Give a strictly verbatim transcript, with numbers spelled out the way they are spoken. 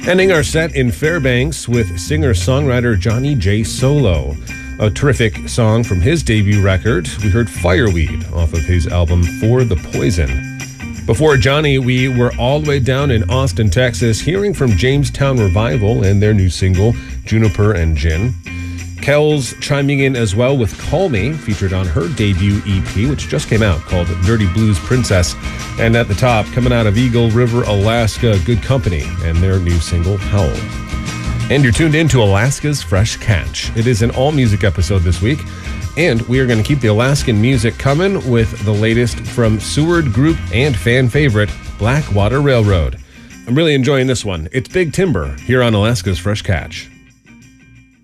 Ending our set in Fairbanks with singer-songwriter Johnny J. Solo. A terrific song from his debut record. We heard Fireweed off of his album For the Poison. Before Johnny, we were all the way down in Austin, Texas, hearing from Jamestown Revival and their new single, Juniper and Gin. Kells chiming in as well with Call Me, featured on her debut E P, which just came out, called Dirty Blues Princess. And at the top, coming out of Eagle River, Alaska, Good Company, and their new single, Howl. And you're tuned in to Alaska's Fresh Catch. It is an all-music episode this week, and we are going to keep the Alaskan music coming with the latest from Seward Group and fan favorite, Blackwater Railroad. I'm really enjoying this one. It's Big Timber here on Alaska's Fresh Catch.